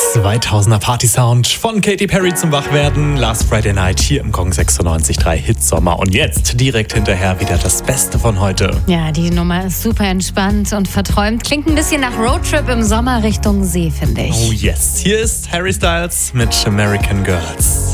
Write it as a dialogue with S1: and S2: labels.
S1: 2000er Party-Sound von Katy Perry zum Wachwerden. Last Friday Night hier im Gong 96.3 Hit Sommer. Und jetzt direkt hinterher wieder das Beste von heute.
S2: Ja, die Nummer ist super entspannt und verträumt. Klingt ein bisschen nach Roadtrip im Sommer Richtung See, finde ich.
S1: Oh yes. Hier ist Harry Styles mit American Girls.